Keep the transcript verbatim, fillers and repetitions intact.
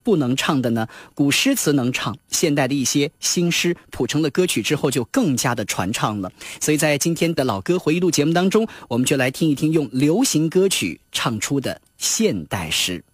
不能唱的呢？古诗词能唱，现代的一些新诗谱成了歌曲之后就更加的传唱了。所以在今天的老歌回忆录节目当中，我们就来听一听用流行歌曲唱出的现代诗。